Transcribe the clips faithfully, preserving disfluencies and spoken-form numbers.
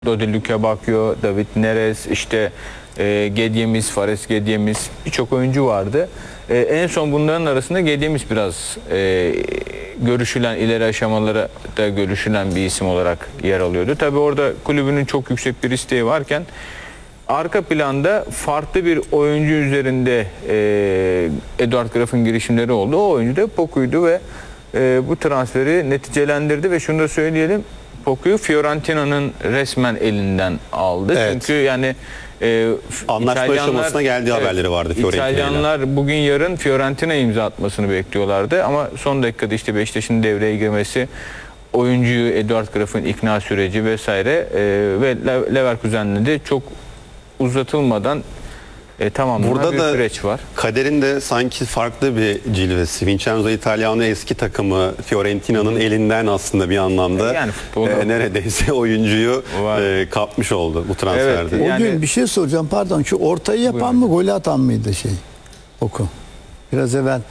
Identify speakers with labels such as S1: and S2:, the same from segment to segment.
S1: Dodiluke Bakio, David Neres, işte e, Gedyemiz, Fares Gedyemiz, birçok oyuncu vardı. E, en son bunların arasında Gedyemiz biraz e, görüşülen, ileri aşamalara da görüşülen bir isim olarak yer alıyordu. Tabii orada kulübünün çok yüksek bir isteği varken arka planda farklı bir oyuncu üzerinde e, Eduard Graf'ın girişimleri oldu. O oyuncu da Poku'ydu ve e, bu transferi neticelendirdi ve şunu da söyleyelim. Poku'yu Fiorentina'nın resmen elinden aldı.
S2: Evet.
S1: Çünkü yani e,
S2: anlaşma aşamasına geldiği evet, haberleri vardı Fiorentina'yla.
S1: İtalyanlar bugün yarın Fiorentina imza atmasını bekliyorlardı ama son dakikada işte Beşiktaş'ın devreye girmesi, oyuncuyu Eduard Graf'ın ikna süreci vesaire e, ve Leverkusen'le de çok uzatılmadan e, tamamlanan
S2: Burada
S1: bir
S2: da
S1: süreç var.
S2: Kaderin de sanki farklı bir cilvesi. Vincenzo Italiano eski takımı Fiorentina'nın elinden aslında bir anlamda
S1: yani futbolda
S2: e, neredeyse oyuncuyu e, kapmış oldu bu transferde.
S1: Evet,
S3: yani,
S1: yani,
S3: o gün bir şey soracağım, pardon, şu ortayı yapan mı, golü atan mıydı şey? Oku. Biraz evvel.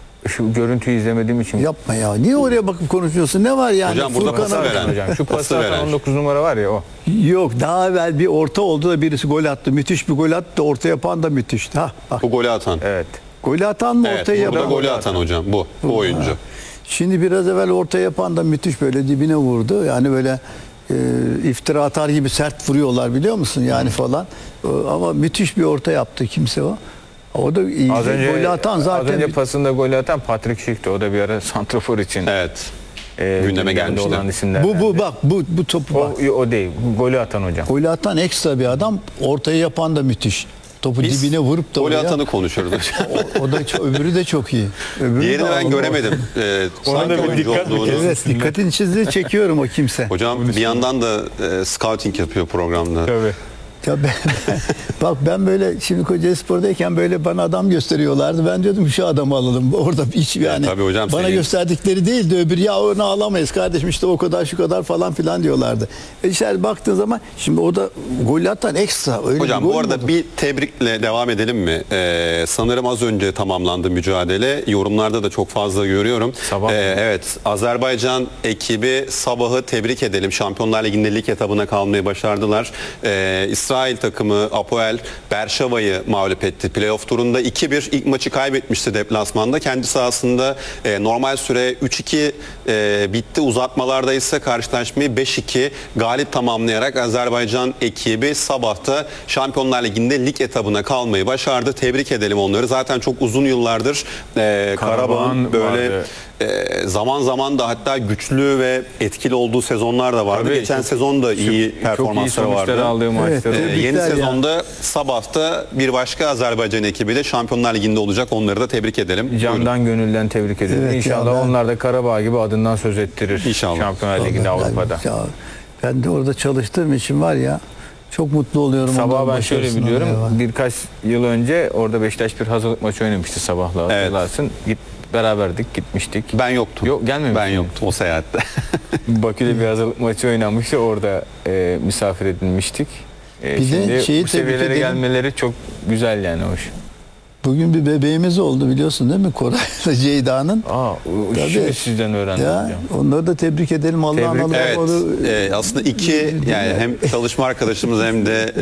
S1: Şu görüntüyü izlemediğim için.
S3: Yapma ya. Niye oraya bakıp konuşuyorsun? Ne var yani?
S2: Hocam burada
S3: Furkan'a
S2: pası veren.
S1: Hocam. Şu
S2: Pası
S1: pası atan
S2: veren.
S1: on dokuz numara var ya o.
S3: Yok, daha evvel bir orta oldu da birisi gol attı. Müthiş bir gol attı. Orta yapan da müthişti. Ha, bak.
S2: Bu golü atan.
S1: Evet.
S3: Golü atan mı,
S2: Evet,
S3: ortayı
S2: burada
S3: yapan?
S2: golü atan hocam bu. Bu oyuncu.
S3: Ha. Şimdi biraz evvel orta yapan da müthiş, böyle dibine vurdu. Yani böyle e, iftira atar gibi sert vuruyorlar, biliyor musun yani falan. E, ama müthiş bir orta yaptı, kimse o. O da iyi.
S1: Az önce,
S3: golü atan zaten.
S1: az önce pasında golü atan Patrick Schick'ti. O da bir ara santrafor için.
S2: Evet.
S1: E,
S2: Gündeme gelmişti.
S1: olan isimlerden
S3: Bu bu
S1: biri.
S3: bak bu bu topu bak.
S1: O, o değil. Golü atan hocam.
S3: Golü atan ekstra bir adam, ortayı yapan da müthiş. Topu
S2: Biz
S3: dibine vurup da
S2: golü
S3: oraya.
S2: atanı konuşuyoruz hocam.
S3: O, o da çok- öbürü de çok iyi. Öbürü
S2: Diğerini
S3: de
S2: ben
S3: aldı.
S2: göremedim. Ee,
S1: Ona
S2: sanki
S1: da bir
S2: oyuncu
S1: dikkat
S2: olduğunu.
S1: mi
S3: Evet, dikkatini çizdi, çekiyorum o kimse.
S2: Hocam bir yandan da e, scouting yapıyor programda.
S1: Tabii.
S3: Ya ben, ben- bak ben böyle şimdi Kocaelispor'dayken böyle bana adam gösteriyorlardı. Ben diyordum şu adamı alalım. Orada hiç yani
S2: tabii hocam,
S3: bana
S2: senin-
S3: gösterdikleri değildi, öbür ya onu alamayız kardeşim, işte o kadar şu kadar falan filan diyorlardı. E işte baktığın zaman şimdi o da gol atan ekstra. Öyle
S2: Hocam
S3: bir gol
S2: bu
S3: mü
S2: arada
S3: olur?
S2: bir tebrikle devam edelim mi? Ee, sanırım az önce tamamlandı mücadele. Yorumlarda da çok fazla görüyorum.
S1: Sabah.
S2: Ee, evet, Azerbaycan ekibi Sabah'ı tebrik edelim. Şampiyonlar Ligi'nde lig etabına kalmayı başardılar. Ee, İsrail takımı Apoel Berşeva'yı mağlup etti. Playoff turunda iki bir ilk maçı kaybetmişti deplasmanda. Kendi sahasında e, normal süre üç iki e, bitti. Uzatmalarda ise karşılaşmayı beş iki galip tamamlayarak Azerbaycan ekibi Sabah'ta Şampiyonlar Ligi'nde lig etabına kalmayı başardı. Tebrik edelim onları. Zaten çok uzun yıllardır e, Karabağ'ın böyle
S1: vardı.
S2: e, zaman zaman da hatta güçlü ve etkili olduğu sezonlar da vardı.
S1: Tabii,
S2: Geçen
S1: çok-
S2: sezon da iyi
S1: Çok iyi
S2: performansları
S1: sonuçları
S2: vardı.
S1: aldığı maçları.
S2: Ee,
S3: Evet,
S2: yeni
S3: tebrikler ya.
S2: sezonda Sabah'ta bir başka Azerbaycan ekibiyle Şampiyonlar Ligi'nde olacak. Onları da tebrik edelim. Buyurun.
S1: Candan gönülden tebrik ederim.
S3: Evet,
S1: İnşallah
S3: ya ben-
S1: onlar da Karabağ gibi adından söz ettirir.
S2: İnşallah.
S1: Şampiyonlar Ligi'nde,
S3: Vallahi
S1: Avrupa'da.
S3: Ben, ya, ben de orada çalıştığım için var ya, çok mutlu oluyorum.
S1: Sabah
S3: onların
S1: ben şöyle
S3: başarısından
S1: biliyorum.
S3: ya.
S1: Birkaç yıl önce orada Beşiktaş bir hazırlık maçı oynamıştı Sabah'la,
S2: Evet.
S1: hatırlarsın. Git, beraberdik, gitmiştik.
S2: Ben yoktum.
S1: Yok, gelmemişsin.
S2: Ben yoktum o seyahatte.
S1: Bakü'de bir hazırlık maçı oynanmıştı. Orada e, misafir edilmiştik. E,
S3: Bir de
S1: şimdi
S3: şeyi
S1: bu
S3: tebrik
S1: seviyelere
S3: edelim.
S1: gelmeleri çok güzel yani, hoş.
S3: Bugün bir bebeğimiz oldu, biliyorsun değil mi? Koray'la Ceyda'nın.
S1: Aa, o
S3: Tabii.
S1: şimdi sizden öğrendim
S3: Ya,
S1: hocam.
S3: onları da tebrik edelim. Allah'ın
S1: Tebrik-
S3: Allah
S2: Evet.
S3: onu...
S2: e, aslında iki yani hem çalışma arkadaşımız hem de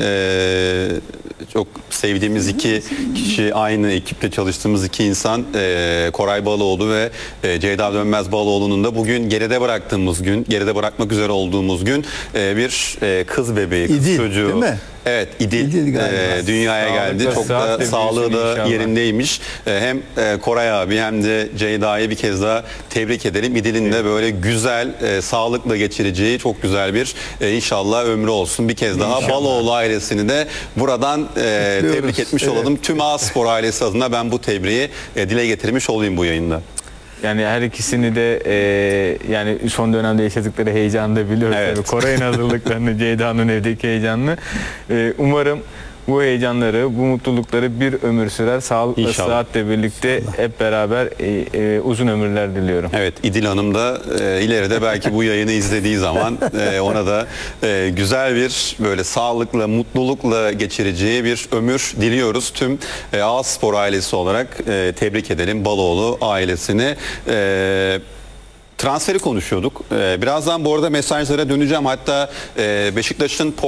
S2: e, çok sevdiğimiz iki kişi, aynı ekiple çalıştığımız iki insan, e, Koray Balıoğlu ve e, Ceyda Dönmez Balıoğlu'nun da bugün geride bıraktığımız gün, geride bırakmak üzere olduğumuz gün e, bir e, kız bebeği, kız
S3: İdil,
S2: çocuğu.
S3: değil mi?
S2: Evet, İdil,
S3: İdil galiba.
S2: e, dünyaya
S1: Sağlıkla,
S2: geldi. Çok da
S1: sıhhatle
S2: sağlığı
S1: büyüsün
S2: da
S1: inşallah.
S2: yerindeymiş. E, hem e, Koray abi hem de Ceyda'yı bir kez daha tebrik edelim. İdil'in de böyle güzel, e, sağlıkla geçireceği çok güzel bir e, inşallah ömrü olsun. Bir kez daha
S1: İnşallah.
S2: Baloğlu ailesini de buradan e,
S3: Kutluyoruz.
S2: tebrik etmiş
S3: Evet.
S2: olalım. Tüm A-Spor ailesi adına ben bu tebriği e, dile getirmiş olayım bu yayında.
S1: Yani her ikisini de e, yani son dönemde yaşadıkları heyecanı da biliyoruz.
S2: Evet.
S1: Tabii. Koray'ın hazırlıklarını, Ceyda'nın evdeki heyecanını. E, umarım bu heyecanları, bu mutlulukları bir ömür sürer. Sağlıkla,
S2: İnşallah.
S1: sıhhatle birlikte hep beraber e, e, uzun ömürler diliyorum.
S2: Evet, İdil Hanım da e, ileride belki bu yayını izlediği zaman e, ona da e, güzel bir böyle sağlıkla, mutlulukla geçireceği bir ömür diliyoruz. Tüm e, A-Spor ailesi olarak e, tebrik edelim Baloğlu ailesini. E, transferi konuşuyorduk. Ee, birazdan bu arada mesajlara döneceğim. Hatta e, Beşiktaş'ın